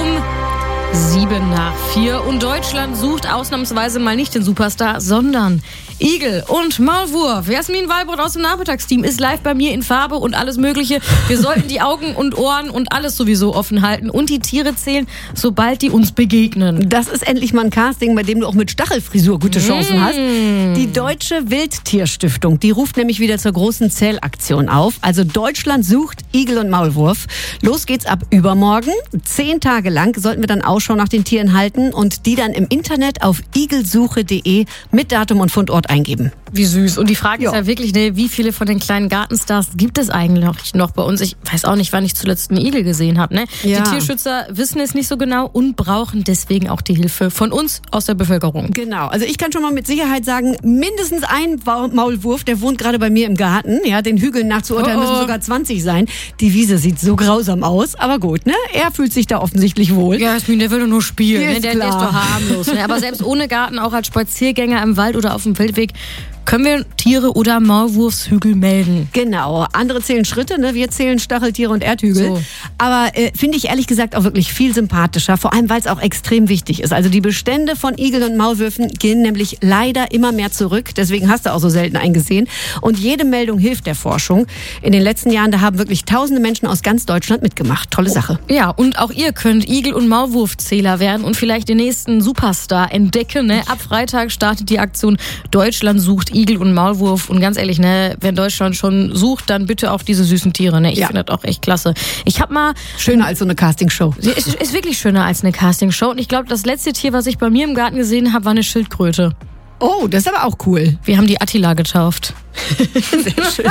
7:07 und Deutschland sucht ausnahmsweise mal nicht den Superstar, sondern Igel und Maulwurf. Jasmin Walbrot aus dem Nachmittagsteam ist live bei mir in Farbe und alles Mögliche. Wir sollten die Augen und Ohren und alles sowieso offen halten und die Tiere zählen, sobald die uns begegnen. Das ist endlich mal ein Casting, bei dem du auch mit Stachelfrisur gute Chancen hast. Die Deutsche Wildtierstiftung, die ruft nämlich wieder zur großen Zählaktion auf. Also Deutschland sucht Igel und Maulwurf. Los geht's ab übermorgen. 10 Tage lang sollten wir dann Ausschau nach den Tieren halten und die dann im Internet auf igelsuche.de mit Datum und Fundort eingeben. Wie süß. Und die Frage ist ja wirklich, wie viele von den kleinen Gartenstars gibt es eigentlich noch bei uns? Ich weiß auch nicht, wann ich zuletzt einen Igel gesehen habe. Ne? Ja. Die Tierschützer wissen es nicht so genau und brauchen deswegen auch die Hilfe von uns aus der Bevölkerung. Genau. Also ich kann schon mal mit Sicherheit sagen, mindestens ein Maulwurf, der wohnt gerade bei mir im Garten. Ja, den Hügeln nachzuurteilen müssen sogar 20 sein. Die Wiese sieht so grausam aus. Aber gut, ne? Er fühlt sich da offensichtlich wohl. Ja, Jasmin, der will doch nur spielen. Ne? Der ist klar. doch harmlos. Ne? Aber selbst ohne Garten, auch als Spaziergänger im Wald oder auf dem Feldweg, können wir Tiere oder Maulwurfshügel melden. Genau. Andere zählen Schritte, ne? Wir zählen Stacheltiere und Erdhügel. So. Aber finde ich ehrlich gesagt auch wirklich viel sympathischer, vor allem weil es auch extrem wichtig ist. Also die Bestände von Igeln und Maulwürfen gehen nämlich leider immer mehr zurück. Deswegen hast du auch so selten einen gesehen. Und jede Meldung hilft der Forschung. In den letzten Jahren, da haben wirklich tausende Menschen aus ganz Deutschland mitgemacht. Tolle Sache. Ja, und auch ihr könnt Igel- und Maulwurfzähler werden und vielleicht den nächsten Superstar entdecken. Ne? Ab Freitag startet die Aktion Deutschland sucht Igel und Maulwurf. Und ganz ehrlich, ne, wenn Deutschland schon sucht, dann bitte auch diese süßen Tiere. Ne? Ich finde das auch echt klasse. Ich habe mal... Schöner als so eine Castingshow. Ist wirklich schöner als eine Castingshow. Und ich glaube, das letzte Tier, was ich bei mir im Garten gesehen habe, war eine Schildkröte. Oh, das ist aber auch cool. Wir haben die Attila getauft. Sehr schön.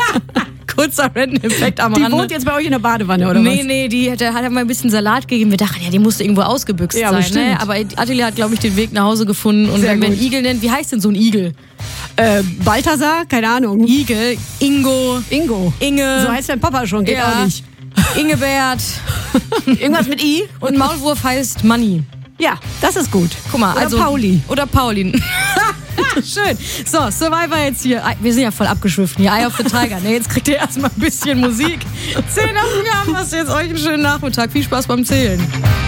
Kurzer Random-Effekt am Die Rande. wohnt jetzt bei euch in der Badewanne, oder was? Nee, der hat mal ein bisschen Salat gegeben. Wir dachten, ja, die musste irgendwo ausgebüxt Ja, sein. bestimmt. Ne? Aber Attila hat, glaube ich, den Weg nach Hause gefunden. Und Sehr wenn wir einen gut. Igel nennen, wie heißt denn so ein Igel? Balthasar? Keine Ahnung. Igel, Ingo, Ingo. Inge. So heißt dein Papa schon, geht Ja. auch nicht. Ingebert. Irgendwas mit I? Und Maulwurf heißt Manni. Ja, das ist gut. Guck mal, Oder also. Pauli. Oder Paulin. Schön. So, Survivor jetzt hier. Wir sind ja voll abgeschwiffen hier. Eye of the Tiger. Ne, jetzt kriegt ihr erstmal ein bisschen Musik. 10 nach 4 haben wir jetzt euch einen schönen Nachmittag. Viel Spaß beim Zählen.